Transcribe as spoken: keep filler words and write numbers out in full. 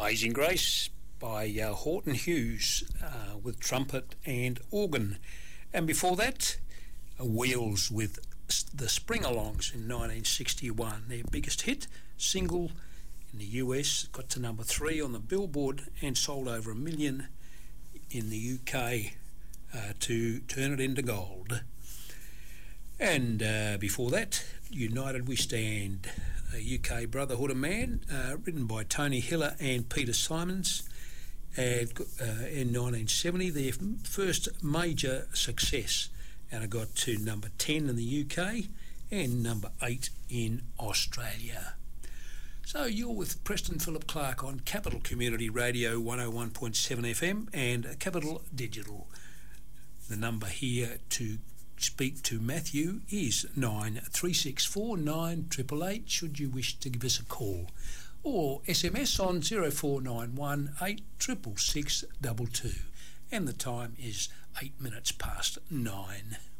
Amazing Grace by uh, Horton Hughes uh, with trumpet and organ. And before that, uh, Wheels with the Spring-Alongs in nineteen sixty-one. Their biggest hit, single in the U S, got to number three on the Billboard and sold over a million in the U K uh, to turn it into gold. And uh, before that, United We Stand, a U K Brotherhood of Man, uh, written by Tony Hiller and Peter Simons, and, uh, in nineteen seventy, their first major success, and it got to number ten in the U K and number eight in Australia. So you're with Preston Philip Clark on Capital Community Radio one oh one point seven F M and Capital Digital. The number here to speak to Matthew is nine three six four nine eight eight eight should you wish to give us a call, or S M S on zero four nine one eight six six six two two, and the time is eight minutes past nine.